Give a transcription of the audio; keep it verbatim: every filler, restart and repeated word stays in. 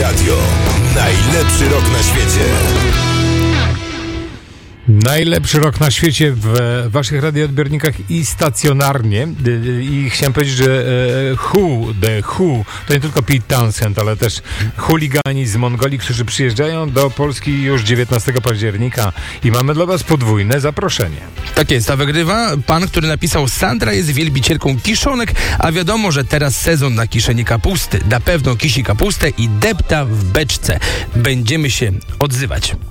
Radio. Najlepszy rok na świecie. Najlepszy rok na świecie w waszych radioodbiornikach i stacjonarnie. I chciałem powiedzieć, że Who, The Who, to nie tylko Pete Townshend, ale też chuligani z Mongolii, którzy przyjeżdżają do Polski już dziewiętnastego października i mamy dla was podwójne zaproszenie. Tak jest, a wygrywa pan, który napisał: Sandra jest wielbicielką kiszonek, a wiadomo, że teraz sezon na kiszenie kapusty. Na pewno kisi kapustę i depta w beczce. Będziemy się odzywać.